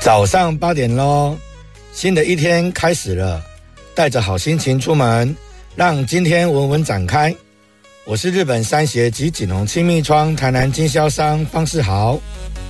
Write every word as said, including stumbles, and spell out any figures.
早上八点咯，新的一天开始了，带着好心情出门，让今天稳稳展开。我是日本山鞋及锦宏亲密窗台南经销商方世豪。